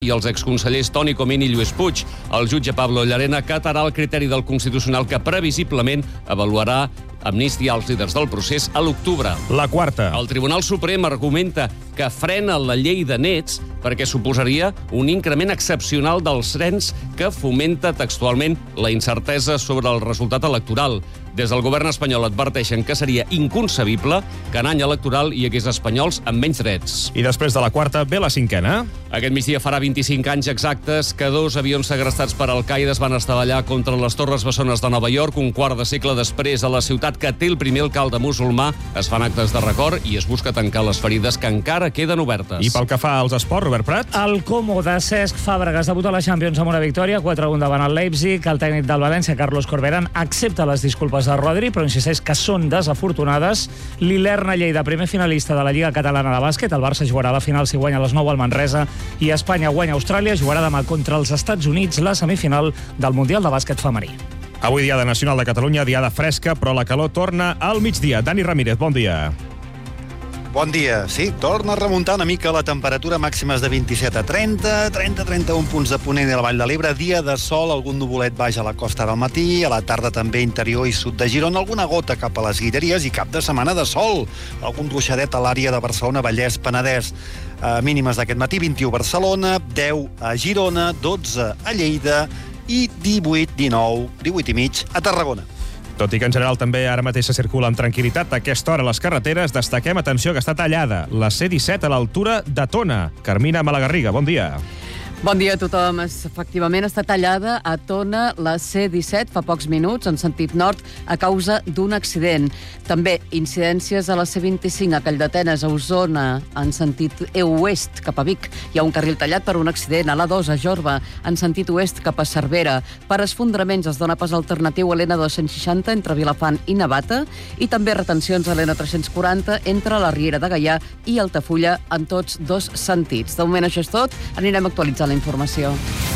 i els exconsellers Toni Comín i Lluís Puig. El jutge Pablo Llarena acatarà el criteri del Constitucional que previsiblement avaluarà amnistiar els líders del procés a l'octubre. La quarta. El Tribunal Suprem argumenta que frena la llei de nets perquè suposaria un increment excepcional dels cens que fomenta textualment la incertesa sobre el resultat electoral. Des del govern espanyol adverteixen que seria inconcebible que en any electoral hi hagués espanyols amb menys drets. I després de la quarta ve la cinquena. Aquest migdia farà 25 anys exactes que 2 avions segrestats per Al-Qaeda es van estavellar contra les Torres Bessones de Nova York. Un quart de segle després, a la ciutat que té el primer alcalde musulmà, es fan actes de record i es busca tancar les ferides que encara queden obertes. I pel que fa als esports, Robert Prat? El Como de Cesc Fàbregas debuta a la Champions amb una victòria, 4-1 davant el Leipzig. El tècnic del València, Carlos Corberán, accepta les disculpes de Rodri, però insisteix que són desafortunades. L'Ilerna Lleida, primer finalista de la Lliga Catalana de Bàsquet. El Barça jugarà a la final si guanya a les 9 al Manresa i Espanya guanya a Austràlia. Jugarà demà contra els Estats Units la semifinal del Mundial de Bàsquet femení. Avui diada nacional de Catalunya, diada fresca, però la calor torna al migdia. Dani Ramírez, bon dia. Bon dia. Sí, torna a remuntar una mica la temperatura, màximes de 27 a 31 punts de Ponent i la Vall de l'Ebre. Dia de sol, algun nuvolet baix a la costa del matí, a la tarda també interior i sud de Girona, alguna gota cap a les Guilleries i cap de setmana de sol. Algun ruixadet a l'àrea de Barcelona, Vallès, Penedès. Mínimes d'aquest matí, 21 a Barcelona, 10 a Girona, 12 a Lleida i 18 i mig a Tarragona. Tot i que en general també ara mateix se circula amb tranquil·litat a aquesta hora a les carreteres, destaquem, atenció, que està tallada la C-17 a l'altura de Tona. Carmina Malagarriga, bon dia. Bon dia a tothom. Efectivament, està tallada a Tona la C-17 fa pocs minuts en sentit nord a causa d'un accident. També incidències a la C-25 a Calldetenes, a Osona, en sentit oest cap a Vic. Hi ha un carril tallat per un accident. A l'A2 a Jorba, en sentit oest cap a Cervera. Per esfondraments es dona pas alternatiu a l'N260 entre Vilafant i Navata i també retencions a l'N340 entre la Riera de Gaià i Altafulla en tots dos sentits. De moment això és tot. Anirem actualitzant la informació.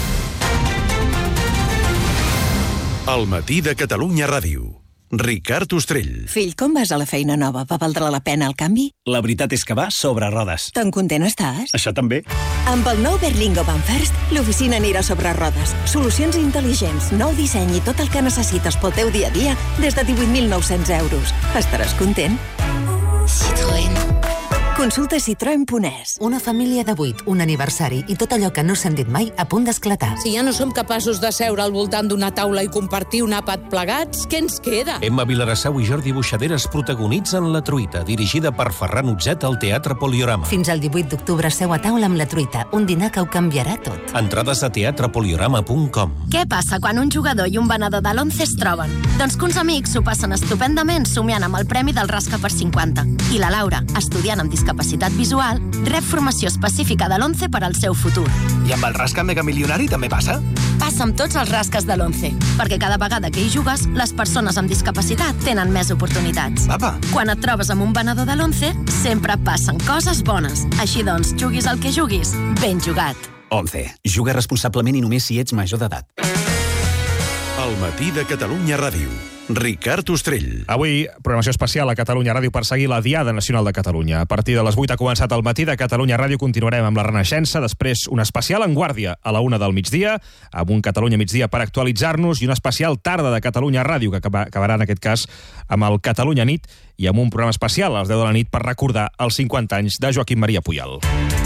El matí de Catalunya Ràdio. Ricard Ostrell. Fill, com vas a la feina nova? Va valdre la pena el canvi? La veritat és que va sobre rodes. Tan content estàs? Això també. Amb el nou Berlingo Van First, l'oficina anirà sobre rodes. Solucions intel·ligents, nou disseny i tot el que necessites pel teu dia a dia des de 18.900 euros. Estaràs content? Citroën. Consulta Citroën.es. Una família de 8, un aniversari i tot allò que no s'han dit mai a punt d'esclatar. Si ja no som capaços de seure al voltant d'una taula i compartir un àpat plegats, què ens queda? Emma Vilarassau i Jordi Buixaderes protagonitzen La Truita, dirigida per Ferran Utzet al Teatre Poliorama. Fins al 18 d'octubre seu a taula amb La Truita, un dinar que ho canviarà tot. Entrades a teatrepoliorama.com. Què passa quan un jugador i un venedor de l'11 es troben? Doncs que uns amics s'ho passen estupendament somiant amb el premi del Rasca per 50. I la Laura, estudiant amb discapacitat visual, rep formació específica de l'11 per al seu futur. I amb el Rasca Megamilionari també passa? Passa amb tots els rasques de l'11, perquè cada vegada que hi jugues, les persones amb discapacitat tenen més oportunitats. Apa. Quan et trobes amb un venedor de l'11, sempre passen coses bones. Així doncs, juguis el que juguis, ben jugat. 11. Juga responsablement i només si ets major d'edat. El matí de Catalunya Ràdio. Ricard Ostrell. Avui, programació especial a Catalunya Ràdio per seguir la Diada Nacional de Catalunya. A partir de les 8 ha començat el matí de Catalunya Ràdio. Continuarem amb la Renaixença, després un especial en Guàrdia a la 1 del migdia, amb un Catalunya migdia per actualitzar-nos i un especial tarda de Catalunya Ràdio, que acabarà en aquest cas amb el Catalunya Nit i amb un programa especial a les 10 de la nit per recordar els 50 anys de Joaquim Maria Pujol.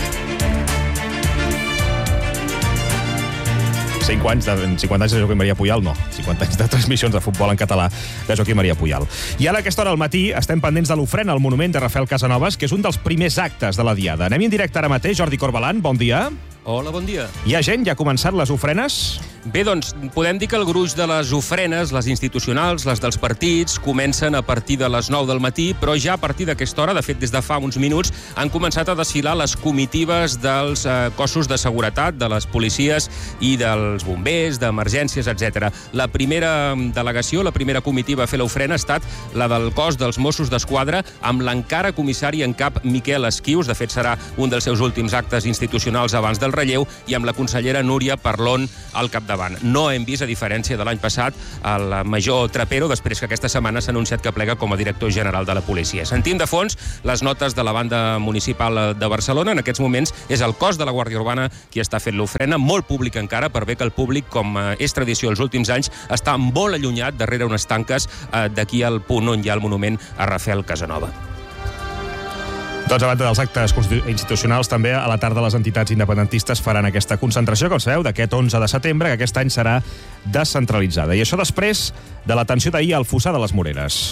50 anys de Joaquim Maria Pujol, no. 50 anys de transmissions de futbol en català de Joaquim Maria Pujol. I ara a aquesta hora al matí estem pendents de l'ofrena al monument de Rafael Casanovas, que és un dels primers actes de la Diada. Anem en directe ara mateix. Jordi Corbalan, bon dia. Hola, bon dia. Hi ha gent? Ja ha començat les ofrenes? Bé, doncs, podem dir que el gruix de les ofrenes, les institucionals, les dels partits, comencen a partir de les 9 del matí, però ja a partir d'aquesta hora, de fet, des de fa uns minuts, han començat a desfilar les comitives dels cossos de seguretat, de les policies i dels bombers, d'emergències, etc. La primera delegació, la primera comitiva a fer l'ofrena ha estat la del cos dels Mossos d'Esquadra amb l'encara comissari en cap Miquel Esquius. De fet, serà un dels seus últims actes institucionals abans del el relleu i amb la consellera Núria Parlon al capdavant. No hem vist, a diferència de l'any passat, el major Trapero, després que aquesta setmana s'ha anunciat que plega com a director general de la policia. Sentim de fons les notes de la banda municipal de Barcelona. En aquests moments és el cos de la Guàrdia Urbana qui està fent l'ofrena, molt públic encara, per bé que el públic, com és tradició els últims anys, està molt allunyat darrere unes tanques d'aquí al punt on hi ha el monument a Rafael Casanova. Doncs a banda dels actes institucionals, també a la tarda les entitats independentistes faran aquesta concentració, com sabeu, d'aquest 11 de setembre, que aquest any serà descentralitzada. I això després de la tensió d'ahir al Fossar de les Moreres,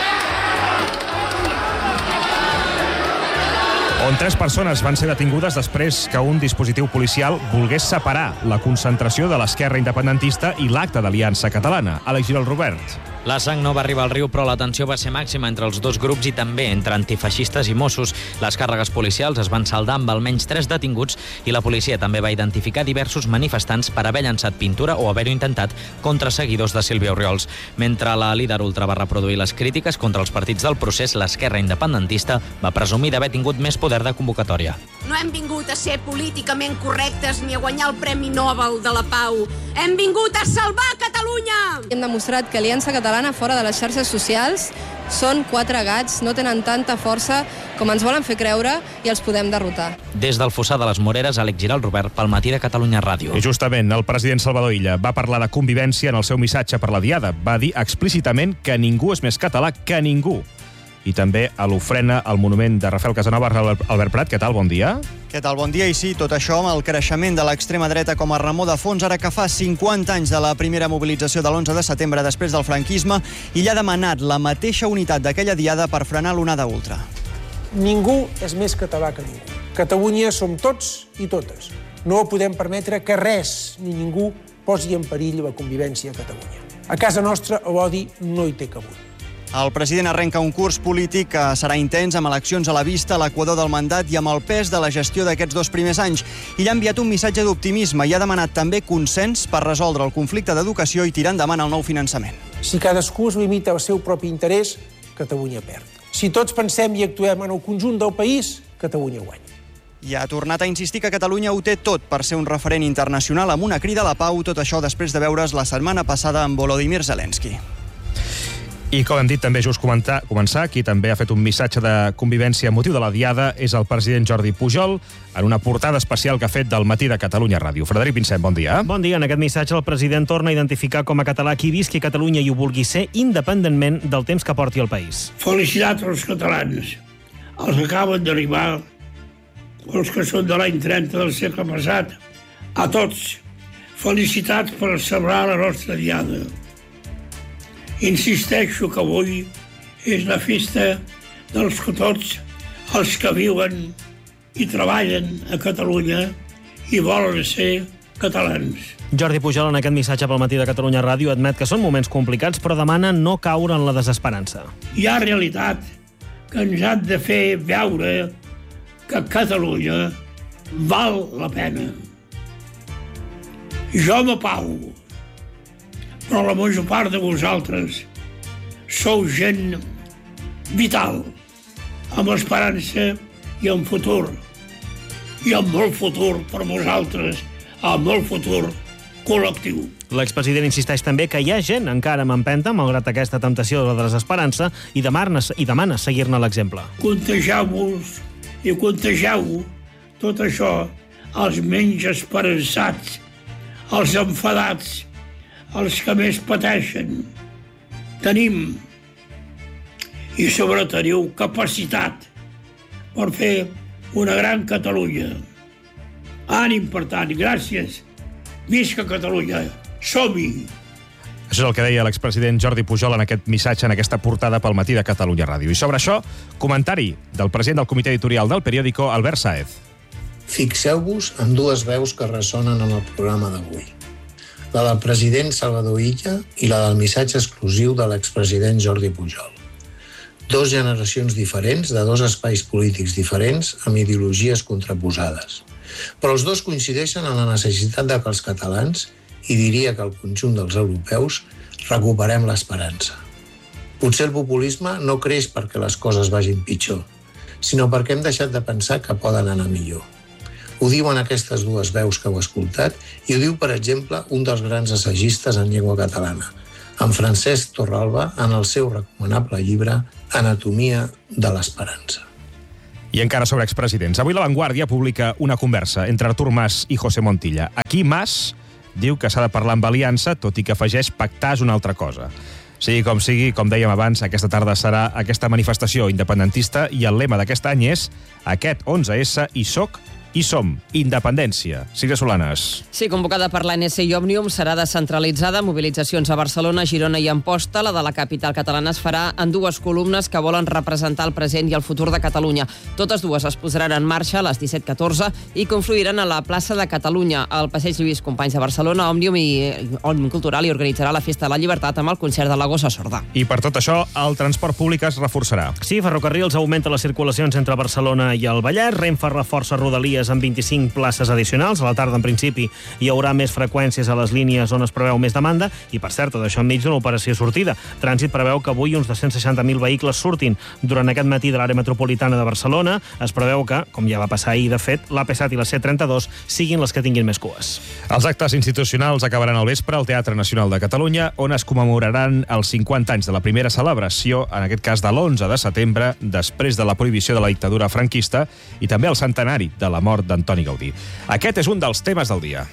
on 3 persones van ser detingudes després que un dispositiu policial volgués separar la concentració de l'esquerra independentista i l'acte d'Aliança Catalana. Àlex Girol, Robert. La sang no va arribar al riu, però la tensió va ser màxima entre els dos grups i també entre antifeixistes i Mossos. Les càrregues policials es van saldar amb almenys 3 detinguts i la policia també va identificar diversos manifestants per haver llançat pintura o haver-ho intentat contra seguidors de Sílvia Orriols. Mentre la líder ultra va reproduir les crítiques contra els partits del procés, l'esquerra independentista va presumir d'haver tingut més poder de convocatòria. No hem vingut a ser políticament correctes ni a guanyar el Premi Nobel de la Pau. Hem vingut a salvar Catalunya! Hem demostrat que Aliança Catalana fora de les xarxes socials són 4 gats, no tenen tanta força com ens volen fer creure i els podem derrotar. Des del Fossar de les Moreres, Àlex Girol, Robert, pel Matí de Catalunya Ràdio. I justament el president Salvador Illa va parlar de convivència en el seu missatge per la Diada. Va dir explícitament que ningú és més català que ningú. I també a l'ofrena al monument de Rafael Casanova. Albert Prat, què tal? Bon dia. Què tal? Bon dia. I sí, tot això amb el creixement de l'extrema dreta com a remor de fons, ara que fa 50 anys de la primera mobilització de l'11 de setembre després del franquisme, i ha demanat la mateixa unitat d'aquella diada per frenar l'onada ultra. Ningú és més català que ningú. Catalunya som tots i totes. No podem permetre que res ni ningú posi en perill la convivència a Catalunya. A casa nostra l'odi no hi té cabut. El president arrenca un curs polític que serà intens, amb eleccions a la vista, a l'equador del mandat i amb el pes de la gestió d'aquests 2 primers anys. I ha enviat un missatge d'optimisme i ha demanat també consens per resoldre el conflicte d'educació i tirar endavant el nou finançament. Si cadascú es limita al seu propi interès, Catalunya perd. Si tots pensem i actuem en el conjunt del país, Catalunya guanya. I ha tornat a insistir que Catalunya ho té tot per ser un referent internacional amb una crida a la pau, tot això després de veure's la setmana passada amb Volodymyr Zelensky. I com hem dit, també just començar, qui també ha fet un missatge de convivència amb motiu de la Diada és el president Jordi Pujol, en una portada especial que ha fet del Matí de Catalunya Ràdio. Frederic Vincent, bon dia. Bon dia. En aquest missatge el president torna a identificar com a català qui visqui a Catalunya i ho vulgui ser, independentment del temps que porti al país. Felicitats als catalans, els que acaben d'arribar, els que són de l'any 30 del segle passat, a tots. Felicitats per celebrar la nostra Diada. Insisteixo que avui és la festa dels que tots els que viuen i treballen a Catalunya i volen ser catalans. Jordi Pujol, en aquest missatge pel Matí de Catalunya Ràdio, admet que són moments complicats, però demana no caure en la desesperança. Hi ha realitat que ens han de fer veure que Catalunya val la pena. Jo m'apago, però la major part de vosaltres sou gent vital, amb esperança i amb futur. I amb molt futur per vosaltres, amb molt futur col·lectiu. L'expresident insisteix també que hi ha gent encara amb empenta, malgrat aquesta temptació de la desesperança, i demana seguir-ne l'exemple. Contegeu-vos i contegeu tot això als menys esperançats, als enfadats, els que més pateixen. Tenim i sobretot teniu capacitat per fer una gran Catalunya. Ànim, per tant, gràcies. Visca Catalunya. Som-hi! Això és el que deia l'expresident Jordi Pujol en aquest missatge, en aquesta portada pel Matí de Catalunya Ràdio. I sobre això, comentari del president del comitè editorial del periòdico, Albert Sáez. Fixeu-vos en 2 veus que ressonen en el programa d'avui. La del president Salvador Illa i la del missatge exclusiu de l'expresident Jordi Pujol. 2 generacions diferents, de 2 espais polítics diferents, amb ideologies contraposades. Però els 2 coincideixen en la necessitat de que els catalans, i diria que el conjunt dels europeus, recuperem l'esperança. Potser el populisme no creix perquè les coses vagin pitjor, sinó perquè hem deixat de pensar que poden anar millor. Ho diuen aquestes dues veus que heu escoltat i ho diu, per exemple, un dels grans assagistes en llengua catalana, en Francesc Torralba, en el seu recomanable llibre Anatomia de l'esperança. I encara sobre expresidents. Avui La Vanguardia publica una conversa entre Artur Mas i José Montilla. Aquí Mas diu que s'ha de parlar amb aliança, tot i que afegeix pactar és una altra cosa. Sigui, com dèiem abans, aquesta tarda serà aquesta manifestació independentista i el lema d'aquest any és aquest 11S i soc i som. Independència. Sílvia Solanes. Sí, convocada per l'ANC i Òmnium, serà descentralitzada. Mobilitzacions a Barcelona, Girona i Amposta. La de la capital catalana es farà en dues columnes que volen representar el present i el futur de Catalunya. Totes dues es posaran en marxa a les 17:14 i confluiran a la plaça de Catalunya. Al passeig Lluís Companys de Barcelona, Òmnium Cultural i organitzarà la Festa de la Llibertat amb el concert de la Gossa Sorda. I per tot això, el transport públic es reforçarà. Sí, Ferrocarrils augmenta les circulacions entre Barcelona i el Vallès. Renfe reforça Rodalies amb 25 places addicionals. A la tarda, en principi, hi haurà més freqüències a les línies on es preveu més demanda i, per cert, d'això enmig d'una operació sortida. Trànsit preveu que avui uns 260.000 vehicles surtin. Durant aquest matí de l'àrea metropolitana de Barcelona es preveu que, com ja va passar ahir, de fet, l'AP7 i la C32 siguin les que tinguin més cues. Els actes institucionals acabaran al vespre al Teatre Nacional de Catalunya, on es commemoraran els 50 anys de la primera celebració, en aquest cas de l'11 de setembre, després de la prohibició de la dictadura franquista, i també el centenari de la mort d'Antoni Gaudí. Aquest és un dels temes del dia.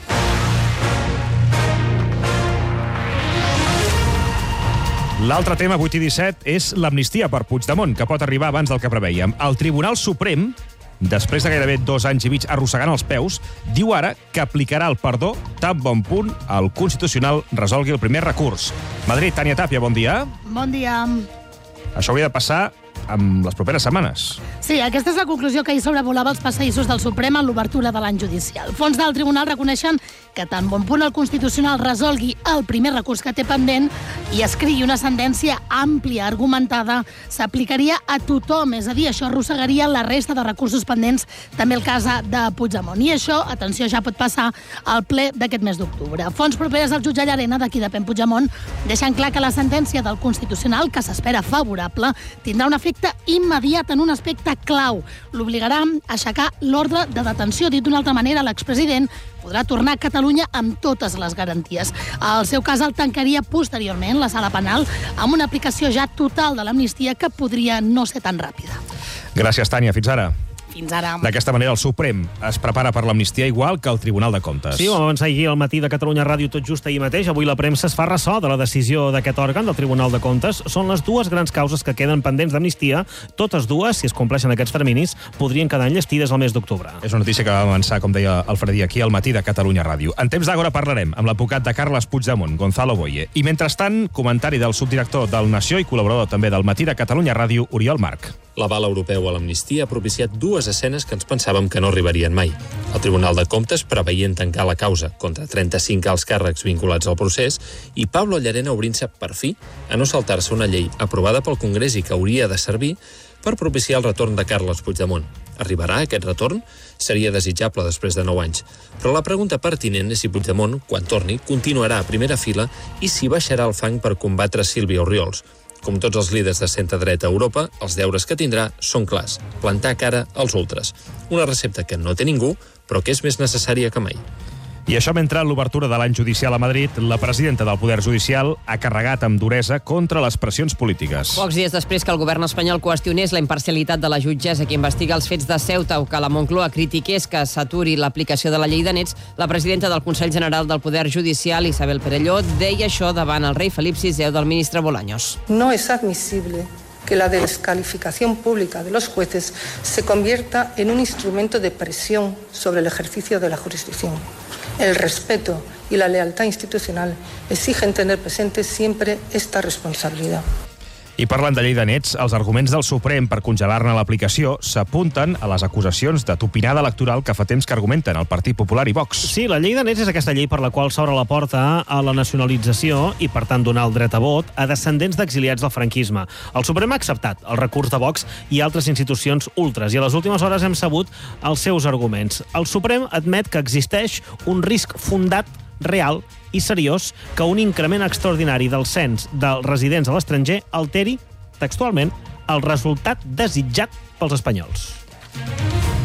L'altre tema, 8 i 17, és l'amnistia per Puigdemont, que pot arribar abans del que preveiem. El Tribunal Suprem, després de gairebé 2 anys i mig arrossegant els peus, diu ara que aplicarà el perdó tan bon punt el Constitucional resolgui el primer recurs. Madrid, Tània Tàpia, bon dia. Bon dia. Això hauria de passar en les properes setmanes. Sí, aquesta és la conclusió que ahir sobrevolava els passadissos del Suprem en l'obertura de l'any judicial. Fons del Tribunal reconeixen que tan bon punt el Constitucional resolgui el primer recurs que té pendent i escrigui una sentència àmplia, argumentada, s'aplicaria a tothom, és a dir, això arrossegaria la resta de recursos pendents, també el cas de Puigdemont. I això, atenció, ja pot passar al ple d'aquest mes d'octubre. Fons properes al jutge Llarena, d'aquí depèn Puigdemont, deixen clar que la sentència del Constitucional, que s'espera favorable, tindrà un efecte immediat en un aspecte clau. L'obligarà a aixecar l'ordre de detenció. Dit d'una altra manera, l'expresident podrà tornar a Catalunya amb totes les garanties. El seu cas el tancaria posteriorment la sala penal amb una aplicació ja total de l'amnistia que podria no ser tan ràpida. Gràcies, Tània. Fins ara. Fins ara. D'aquesta manera, el Suprem es prepara per l'amnistia igual que el Tribunal de Comptes. Sí, vam avançar ahir al matí de Catalunya Ràdio tot just ahir mateix. Avui la premsa es fa ressò de la decisió d'aquest òrgan, del Tribunal de Comptes. Són les dues grans causes que queden pendents d'amnistia. Totes dues, si es compleixen aquests terminis, podrien quedar enllestides al mes d'octubre. És una notícia que va avançar, com deia el Fredí, aquí al matí de Catalunya Ràdio. En temps d'Àgora parlarem amb l'advocat de Carles Puigdemont, Gonzalo Boye. I mentrestant, comentari del subdirector del Nació i col·laborador també del matí de Catalunya Ràdio, Oriol Marc. L'aval europeu a l'amnistia ha propiciat dues escenes que ens pensàvem que no arribarien mai. El Tribunal de Comptes preveient tancar la causa contra 35 alts càrrecs vinculats al procés i Pablo Llarena obrint-se, per fi, a no saltar-se una llei aprovada pel Congrés i que hauria de servir per propiciar el retorn de Carles Puigdemont. Arribarà aquest retorn? Seria desitjable després de 9 anys. Però la pregunta pertinent és si Puigdemont, quan torni, continuarà a primera fila i si baixarà el fang per combatre Sílvia Orriols. Com tots els líders de centre-dreta a Europa, els deures que tindrà són clars. Plantar cara als ultres. Una recepta que no té ningú, però que és més necessària que mai. I això mentre l'obertura de l'any judicial a Madrid, la presidenta del Poder Judicial ha carregat amb duresa contra les pressions polítiques. Pocs dies després que el govern espanyol qüestionés la imparcialitat de la jutgessa que investiga els fets de Ceuta o que la Moncloa critiqués que s'aturi l'aplicació de la llei de nets, la presidenta del Consell General del Poder Judicial, Isabel Perelló, deia això davant el rei Felip VI del ministre Bolaños. No es admisible que la descalificación pública de los jueces se convierta en un instrumento de presión sobre el ejercicio de la jurisdicción. El respeto y la lealtad institucional exigen tener presente siempre esta responsabilidad. I parlant de llei de nets, els arguments del Suprem per congelar-ne l'aplicació s'apunten a les acusacions de tupinada electoral que fa temps que argumenten el Partit Popular i Vox. Sí, la llei de nets és aquesta llei per la qual s'obre la porta a la nacionalització i, per tant, donar el dret a vot a descendents d'exiliats del franquisme. El Suprem ha acceptat el recurs de Vox i altres institucions ultres, i a les últimes hores hem sabut els seus arguments. El Suprem admet que existeix un risc fundat real i seriós que un increment extraordinari del cens dels residents a l'estranger alteri, textualment, el resultat desitjat pels espanyols.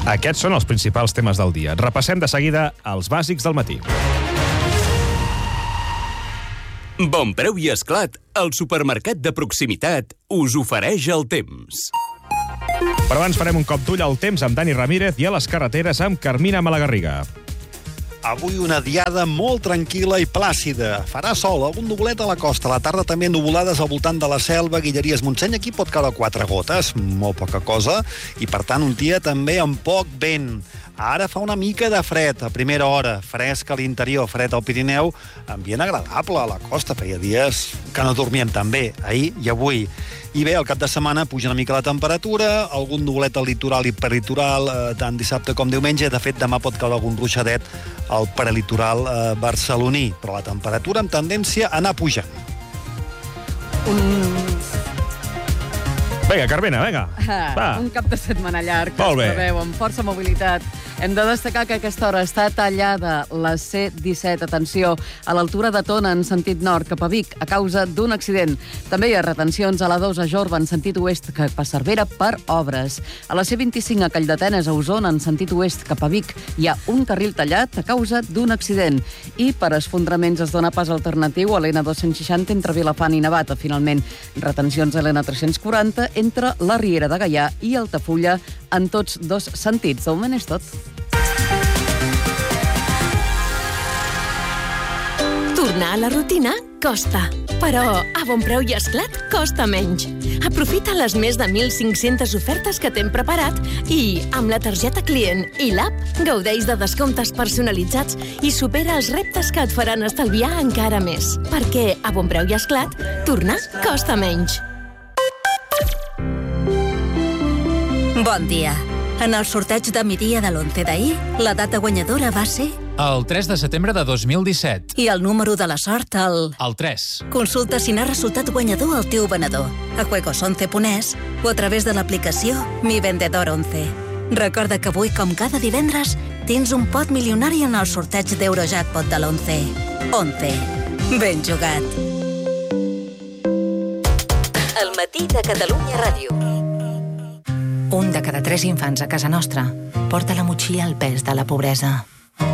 Aquests són els principals temes del dia. Repassem de seguida els bàsics del matí. Bon Preu i Esclat, el supermercat de proximitat, us ofereix el temps. Però abans farem un cop d'ull al temps amb Dani Ramírez i a les carreteres amb Carmina Malagarriga. Avui una diada molt tranquil·la i plàcida. Farà sol, algun nuvolet a la costa. A la tarda també nuvolades al voltant de la Selva, Guilleries, Montseny. Aquí pot caure 4 gotes, molt poca cosa, i per tant un dia també amb poc vent. Ara fa una mica de fred a primera hora, fresc a l'interior, fred al Pirineu, ambient agradable a la costa. Feia dies que no dormíem tan bé, ahir i avui. I bé, al cap de setmana puja una mica la temperatura, algun nuvolet al litoral i perlitoral, tant dissabte com diumenge. De fet, demà pot caure algun ruixadet al prelitoral barceloní, però la temperatura amb tendència a anar pujant. Vinga, Carmena, vinga. Va. Un cap de setmana llarg, Molt bé. es preveu, amb força mobilitat. Hem de destacar que a aquesta hora està tallada la C-17, atenció, a l'altura de Tona, en sentit nord, cap a Vic, a causa d'un accident. També hi ha retencions a la 2 a Jorba, en sentit oest, cap a Cervera, per obres. A la C-25 a Calldetenes, a Osona, en sentit oest, cap a Vic, hi ha un carril tallat a causa d'un accident. I per esfondraments es dona pas alternatiu a l'N260 entre Vilafant i Navata. Finalment, retencions a l'N340 entre la Riera de Gaià i Altafulla en tots dos sentits. De moment és tot. Tornar a la rutina costa, però a Bon Preu i Esclat costa menys. Aprofita les més de 1.500 ofertes que t'hem preparat i, amb la targeta client i l'app, gaudeix de descomptes personalitzats i supera els reptes que et faran estalviar encara més. Perquè a Bon Preu i Esclat, tornar costa menys. Bon dia. En el sorteig de migdia de l'11 d'ahir, la data guanyadora va ser... El 3 de setembre de 2017. I el número de la sort, el 3. Consulta si n'ha resultat guanyador el teu venedor a juegos11.es o a través de l'aplicació Mi Vendedor 11. Recorda que avui, com cada divendres, tens un pot milionari en el sorteig d'Eurojackpot de l'11. 11. Ben jugat. El matí de Catalunya Ràdio. Un de cada 3 infants a casa nostra porta a la motxilla el pes de la pobresa.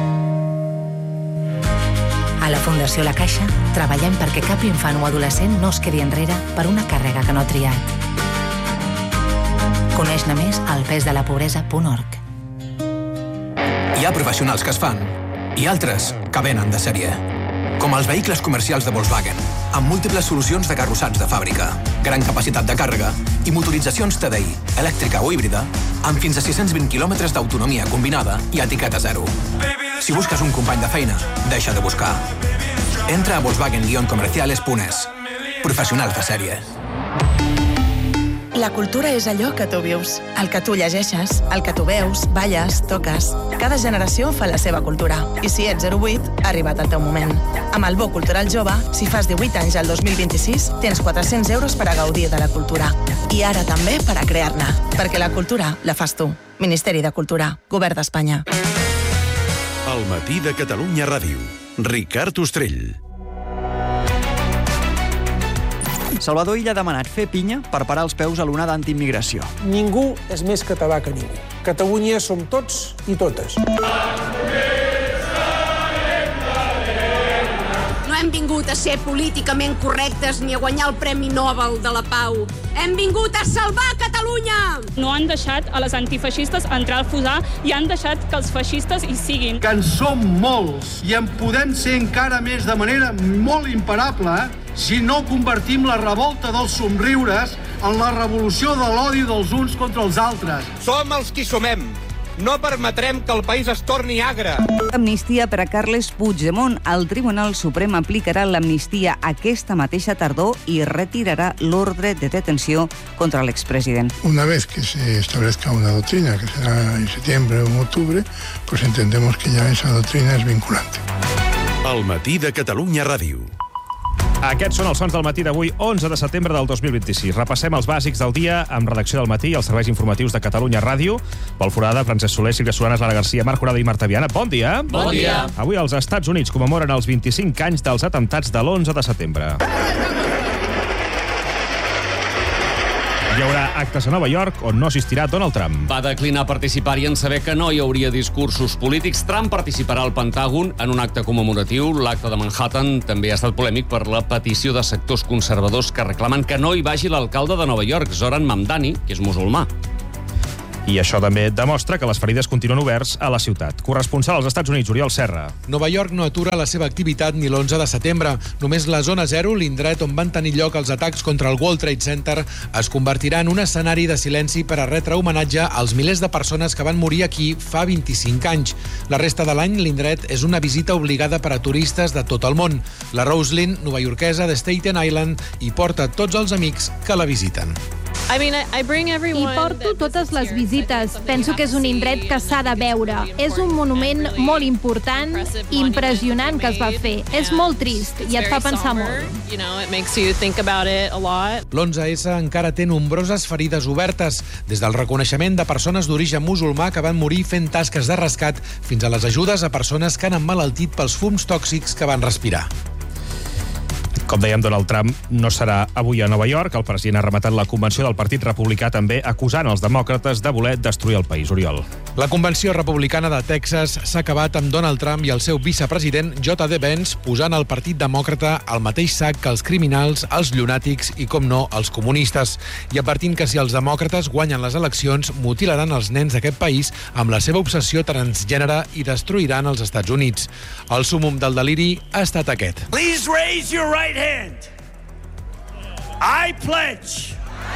A la Fundació La Caixa treballem perquè cap infant o adolescent no es quedi enrere per una càrrega que no ha triat. Coneix-ne més al pesdelapobresa.org. Hi ha professionals que es fan i altres que venen de sèrie. Com els vehicles comercials de Volkswagen, amb múltiples solucions de carrossats de fàbrica, gran capacitat de càrrega i motoritzacions TDI, elèctrica o híbrida, amb fins a 620 quilòmetres d'autonomia combinada i etiqueta 0. Si busques un company de feina, deixa de buscar. Entra a Volkswagen-comerciales.es. Professionals de sèrie. La cultura és allò que tu vius, el que tu llegeixes, el que tu veus, balles, toques. Cada generació fa la seva cultura. I si ets 08, ha arribat el teu moment. Amb el Bo Cultural Jove, si fas 18 anys al 2026, tens 400 euros per a gaudir de la cultura. I ara també per a crear-ne. Perquè la cultura la fas tu. Ministeri de Cultura. Govern d'Espanya. El matí de Catalunya Ràdio. Ricard Ostrell. Salvador Illa ha demanat fer pinya per parar els peus a l'onada antiimmigració. Ningú és més català que ningú. Catalunya som tots i totes. No hem vingut a ser políticament correctes ni a guanyar el Premi Nobel de la Pau. Hem vingut a salvar Catalunya! No han deixat a les antifeixistes entrar al Fusà i han deixat que els feixistes hi siguin. Que en som molts i en podem ser encara més de manera molt imparable si no convertim la revolta dels somriures en la revolució de l'odi dels uns contra els altres. Som els qui sumem. No permetrem que el país es torni agre. Amnistia per a Carles Puigdemont. El Tribunal Suprem aplicarà l'amnistia aquesta mateixa tardor i retirarà l'ordre de detenció contra l'expresident. Una vez que se establezca una doctrina, que será en septiembre o en octubre, pues entendemos que ya esa doctrina es vinculante. El matí de Catalunya Ràdio. Aquests són els sons del matí d'avui, 11 de setembre del 2026. Repassem els bàsics del dia amb redacció del matí i els serveis informatius de Catalunya Ràdio. Pol Forada, Francesc Soler, Sílvia Solanes, Lara Garcia, Marc Corada i Marta Viana. Bon dia. Bon dia. Avui els Estats Units commemoren els 25 anys dels atemptats de l'11 de setembre. Hi haurà actes a Nova York on no assistirà Donald Trump. Va declinar participar-hi en saber que no hi hauria discursos polítics. Trump participarà al Pentàgon en un acte commemoratiu. L'acte de Manhattan també ha estat polèmic per la petició de sectors conservadors que reclamen que no hi vagi l'alcalde de Nova York, Zoran Mamdani, que és musulmà. I això també demostra que les ferides continuen oberts a la ciutat. Corresponsal als Estats Units, Oriol Serra. Nova York no atura la seva activitat ni l'11 de setembre. Només la zona 0, l'indret on van tenir lloc els atacs contra el World Trade Center, es convertirà en un escenari de silenci per a retre homenatge als milers de persones que van morir aquí fa 25 anys. La resta de l'any, l'indret és una visita obligada per a turistes de tot el món. La Roslyn, novaiorquesa de Staten Island, hi porta tots els amics que la visiten. Hi porto totes les visites. Penso que és un indret que s'ha de veure. És un monument molt important, impressionant que es va fer. És molt trist i et fa pensar molt. L'11S encara té nombroses ferides obertes, des del reconeixement de persones d'origen musulmà que van morir fent tasques de rescat fins a les ajudes a persones que han emmalaltit pels fums tòxics que van respirar. Com dèiem, Donald Trump no serà avui a Nova York. El president ha rematat la convenció del Partit Republicà també acusant els demòcrates de voler destruir el país. Oriol. La convenció republicana de Texas s'ha acabat amb Donald Trump i el seu vicepresident J.D. Vance posant el Partit Demòcrata al mateix sac que els criminals, els llunàtics i, com no, els comunistes. I advertint que si els demòcrates guanyen les eleccions, mutilaran els nens d'aquest país amb la seva obsessió transgènere i destruiran els Estats Units. El súmmum del deliri ha estat aquest. Please raise your right hand. I pledge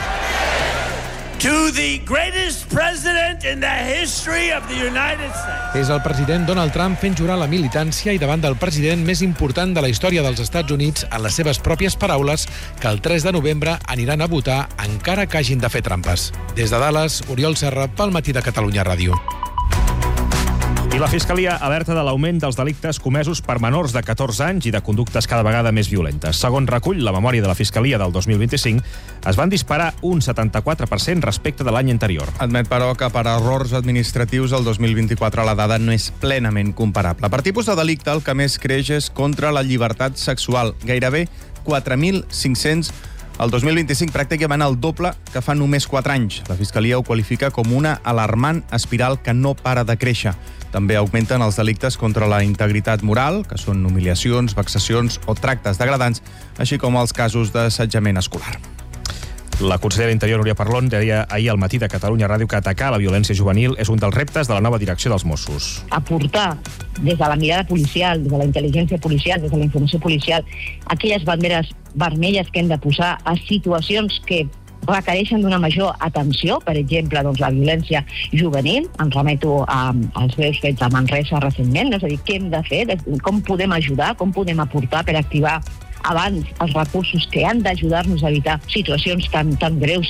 to the greatest president in the history of the United States. És el president Donald Trump fent jurar la militància i davant del president més important de la història dels Estats Units, en les seves pròpies paraules, que el 3 de novembre aniran a votar encara que hagin de fer trampes. Des de Dallas, Oriol Serra, pel Matí de Catalunya Ràdio. I la Fiscalia alerta de l'augment dels delictes comesos per menors de 14 anys i de conductes cada vegada més violentes. Segons recull la memòria de la Fiscalia del 2025, es van disparar un 74% respecte de l'any anterior. Admet, però, que per errors administratius el 2024 la dada no és plenament comparable. Per tipus de delicte, el que més creix és contra la llibertat sexual, gairebé 4.500. El 2025 pràcticament el doble que fa només 4 anys. La Fiscalia ho qualifica com una alarmant espiral que no para de créixer. També augmenten els delictes contra la integritat moral, que són humiliacions, vexacions o tractes degradants, així com els casos d'assetjament escolar. La consellera d'Interior, Núria Parlon, deia ahir al Matí de Catalunya Ràdio que atacar la violència juvenil és un dels reptes de la nova direcció dels Mossos. Aportar des de la mirada policial, des de la intel·ligència policial, des de la informació policial, aquelles banderes vermelles que hem de posar a situacions que requereixen d'una major atenció, per exemple, la violència juvenil. Em remeto als greus fets a Manresa recentment, és a dir, què hem de fer, com podem ajudar, com podem aportar per activar abans els recursos que han d'ajudar-nos a evitar situacions tan greus.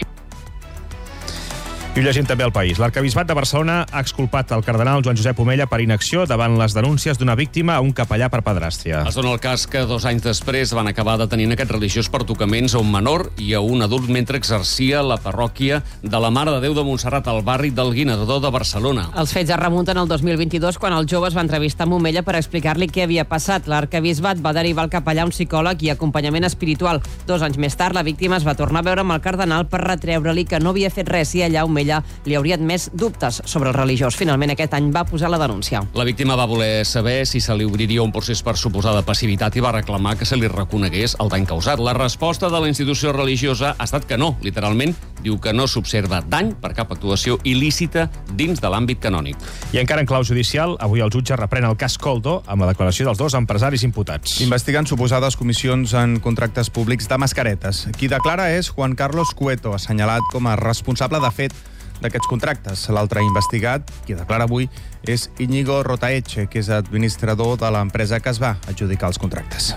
I ho llegim també al País. L'arquebisbat de Barcelona ha exculpat el cardenal Joan Josep Omella per inacció davant les denúncies d'una víctima a un capellà per pedràstria. Es dona el cas que 2 anys després van acabar detenint aquest religiós per tocaments a un menor i a un adult mentre exercia la parròquia de la Mare de Déu de Montserrat al barri del Guinardó de Barcelona. Els fets es remunten al 2022 quan el jove es va entrevistar amb Omella per explicar-li què havia passat. L'arquebisbat va derivar el capellà a un psicòleg i acompanyament espiritual. 2 anys més tard, la víctima es va tornar a veure amb el cardenal per retreure-li que no havia fet res i allà Omella li hauria admès dubtes sobre el religiós. Finalment, aquest any va posar la denúncia. La víctima va voler saber si se li obriria un procés per suposada passivitat i va reclamar que se li reconegués el dany causat. La resposta de la institució religiosa ha estat que no. Literalment, diu que no s'observa dany per cap actuació il·lícita dins de l'àmbit canònic. I encara en clau judicial, avui el jutge reprèn el cas Koldo amb la declaració dels 2 empresaris imputats. Investiguen suposades comissions en contractes públics de mascaretes. Qui declara és Juan Carlos Cueto, assenyalat com a responsable de fet d'aquests contractes. L'altre investigat, qui declara avui, és Íñigo Rotaeche, que és administrador de l'empresa que es va adjudicar els contractes.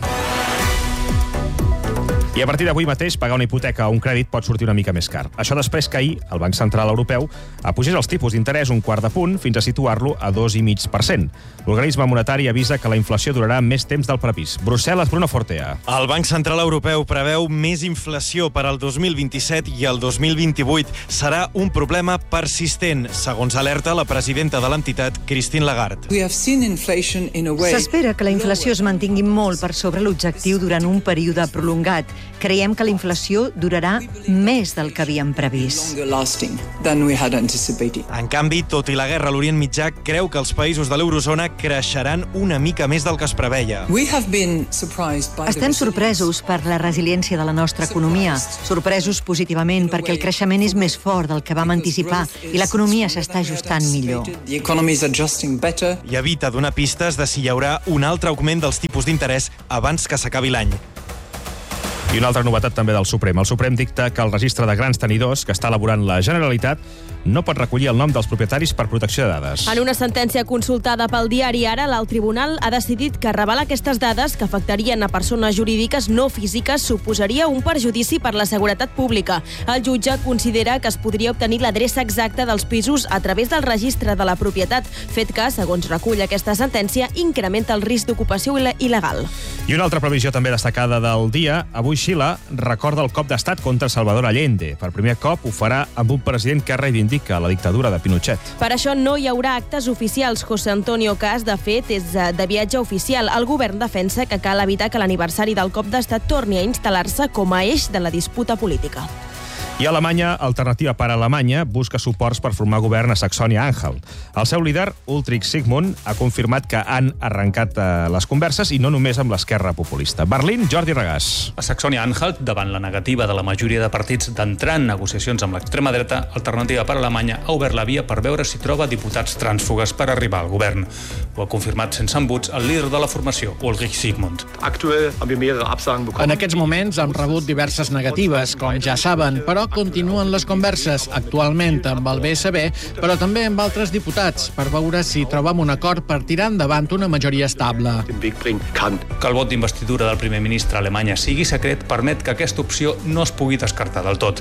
I a partir d'avui mateix, pagar una hipoteca o un crèdit pot sortir una mica més car. Això després que ahir el Banc Central Europeu apugés els tipus d'interès un quart de punt fins a situar-lo a 2,5%. L'organisme monetari avisa que la inflació durarà més temps del previst. Brussel·les, Bruno Fortea. El Banc Central Europeu preveu més inflació per al 2027 i el 2028. Serà un problema persistent, segons alerta la presidenta de l'entitat, Christine Lagarde. S'espera que la inflació es mantingui molt per sobre l'objectiu durant un període prolongat. Creiem que la inflació durarà més del que havíem previst. En canvi, tot i la guerra a l'Orient Mitjà, creu que els països de l'eurozona creixeran una mica més del que es preveia. Estem sorpresos per la resiliència de la nostra economia, sorpresos positivament perquè el creixement és més fort del que vam anticipar i l'economia s'està ajustant millor. I evita donar pistes de si hi haurà un altre augment dels tipus d'interès abans que s'acabi l'any. I una altra novetat també del Suprem. El Suprem dicta que el registre de grans tenidors que està elaborant la Generalitat no pot recollir el nom dels propietaris per protecció de dades. En una sentència consultada pel diari Ara, l'alt tribunal ha decidit que revelar aquestes dades que afectarien a persones jurídiques no físiques suposaria un perjudici per la seguretat pública. El jutge considera que es podria obtenir l'adreça exacta dels pisos a través del registre de la propietat, fet que, segons recull aquesta sentència, incrementa el risc d'ocupació il·legal. I una altra previsió també destacada del dia. Avui Xile recorda el cop d'estat contra Salvador Allende. Per primer cop ho farà amb un president que reivindica la dictadura de Pinochet. Per això no hi haurà actes oficials. José Antonio Caz, de fet, és de viatge oficial. El govern defensa que cal evitar que l'aniversari del cop d'estat torni a instal·lar-se com a eix de la disputa política. I Alemanya, Alternativa per Alemanya, busca suports per formar govern a Saxònia-Anhalt. El seu líder, Ulrich Sigmund, ha confirmat que han arrencat les converses i no només amb l'esquerra populista. Berlín, Jordi Regàs. A Saxònia-Anhalt, davant la negativa de la majoria de partits d'entrar en negociacions amb l'extrema dreta, Alternativa per Alemanya ha obert la via per veure si troba diputats trànsfugues per arribar al govern. Ho ha confirmat sense embuts el líder de la formació, Ulrich Sigmund. En aquests moments hem rebut diverses negatives, com ja saben, però continuen les converses, actualment amb el BSB, però també amb altres diputats, per veure si trobem un acord per tirar endavant una majoria estable. Que el vot d'investidura del primer ministre a Alemanya sigui secret permet que aquesta opció no es pugui descartar del tot.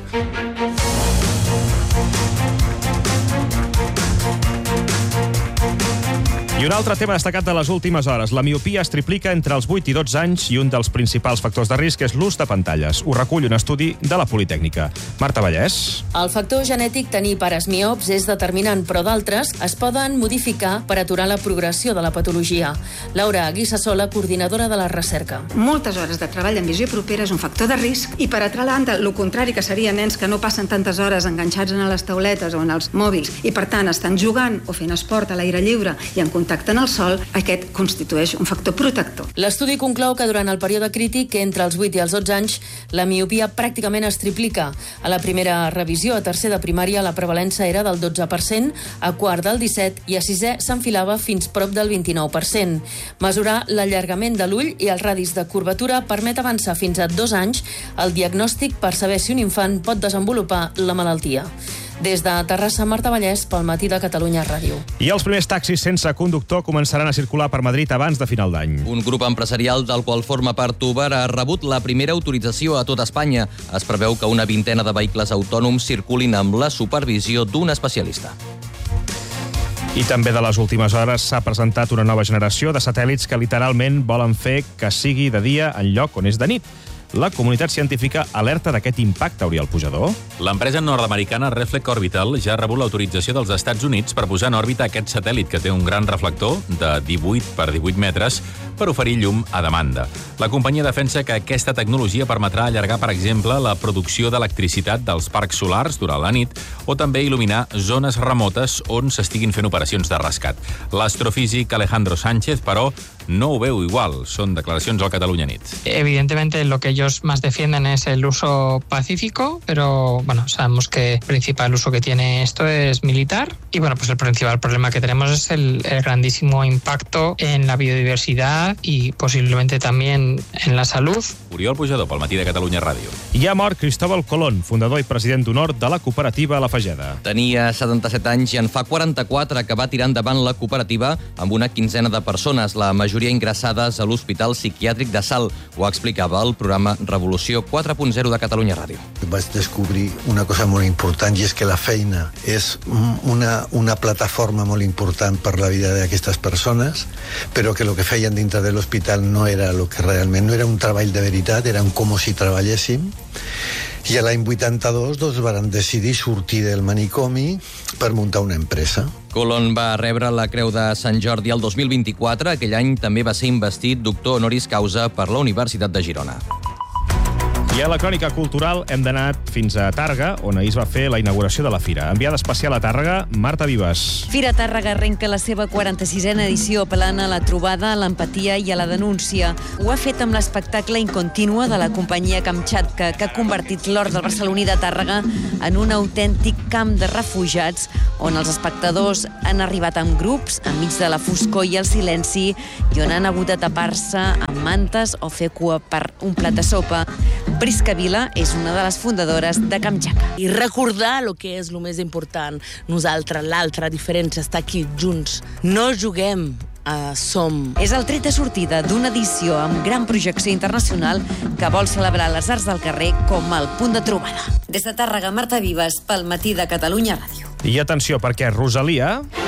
I un altre tema destacat de les últimes hores. La miopia es triplica entre els 8 i 12 anys i un dels principals factors de risc és l'ús de pantalles. Ho recull un estudi de la Politècnica. Marta Vallès. El factor genètic tenir pares miops és determinant, però d'altres es poden modificar per aturar la progressió de la patologia. Laura Guissasola, coordinadora de la recerca. Moltes hores de treball en visió propera és un factor de risc i, per altra banda, el contrari, que seria nens que no passen tantes hores enganxats en les tauletes o en els mòbils i, per tant, estan jugant o fent esport a l'aire lliure i en contacte en el sol, aquest constitueix un factor protector. L'estudi conclou que durant el període crític, entre els 8 i els 12 anys, la miopia pràcticament es triplica. A la primera revisió, a tercer de primària, la prevalença era del 12%, a quart del 17% i a sisè s'enfilava fins prop del 29%. Mesurar l'allargament de l'ull i els radis de curvatura permet avançar fins a 2 anys el diagnòstic per saber si un infant pot desenvolupar la malaltia. Des de Terrassa, Marta Vallès, pel Matí de Catalunya Ràdio. I els primers taxis sense conductor començaran a circular per Madrid abans de final d'any. Un grup empresarial del qual forma part Uber ha rebut la primera autorització a tot Espanya. Es preveu que una vintena de vehicles autònoms circulin amb la supervisió d'un especialista. I també de les últimes hores s'ha presentat una nova generació de satèl·lits que literalment volen fer que sigui de dia en lloc on és de nit. La comunitat científica alerta d'aquest impacte, Oriol Pujador. L'empresa nord-americana Reflect Orbital ja ha rebut l'autorització dels Estats Units per posar en òrbita aquest satèl·lit que té un gran reflector de 18 per 18 metres per oferir llum a demanda. La companyia defensa que aquesta tecnologia permetrà allargar, per exemple, la producció d'electricitat dels parcs solars durant la nit o també il·luminar zones remotes on s'estiguin fent operacions de rescat. L'astrofísic Alejandro Sánchez, però, no ho veu igual. Són declaracions al Catalunya Nit. Evidentemente lo que ellos más defienden es el uso pacífico, pero bueno, sabemos que el principal uso que tiene esto es militar y bueno, pues el principal problema que tenemos es el grandísimo impacto en la biodiversidad y posiblemente también en la salud. Oriol Pujador, pel Matí de Catalunya Ràdio. I ha mort Cristóbal Colón, fundador i president d'honor de la cooperativa La Fageda. Tenia 77 anys i en fa 44 que va tirar endavant la cooperativa amb una quinzena de persones, la majoria ingressades a l'Hospital Psiquiàtric de Salt. Ho explicava el programa Revolució 4.0 de Catalunya Ràdio. Vaig descobrir una cosa molt important i és que la feina és una plataforma molt important per la vida d'aquestes persones, però que el que feien dintre de l'hospital no era el que realment, no era un treball de veritat, era un com si treballéssim. I a l'any 82 doncs, van decidir sortir del manicomi per muntar una empresa. Colón va rebre la Creu de Sant Jordi el 2024. Aquell any també va ser investit doctor honoris causa per la Universitat de Girona. I a la crònica cultural hem d'anar fins a Tàrrega, on ahir es va fer la inauguració de la fira. Enviada especial a Tàrrega, Marta Vives. Fira Tàrrega arrenca la seva 46a edició apel·lant a la trobada, a l'empatia i a la denúncia. Ho ha fet amb l'espectacle Incontínua de la companyia Kamchatka, que ha convertit l'hort del barceloní de Tàrrega en un autèntic camp de refugiats, on els espectadors han arribat en grups, enmig de la foscor i el silenci, i on han hagut de tapar-se amb mantes o fer cua per un plat de sopa. Prisca Vila és una de les fundadores de Kamchatka. I recordar el que és el més important. Nosaltres, l'altra diferència, està aquí, junts. No juguem, som. És el tret de sortida d'una edició amb gran projecció internacional que vol celebrar les arts del carrer com el punt de trobada. Des de Tàrrega, Marta Vives, pel Matí de Catalunya Ràdio. I atenció, perquè Rosalia